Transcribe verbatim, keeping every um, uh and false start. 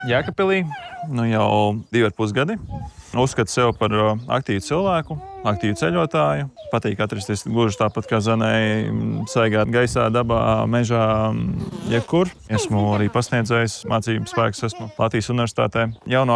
Jēkabpilī nu jau divi ar pus gadi. Uzskatu sevi par aktīvu cilvēku, aktīvu ceļotāju. Patīk atrasties gluži tāpat kā Zanei, staigāt gaisā, dabā, mežā, jebkur. Esmu arī pasniedzējs, mācību spēks esmu Latvijas Universitātē. Jauno